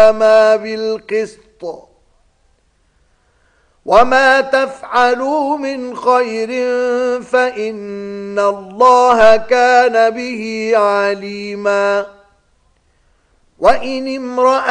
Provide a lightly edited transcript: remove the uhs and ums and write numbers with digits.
القيامة بالقسط وما تفعلوا من خير فإن الله كان به عليما وإن امرأة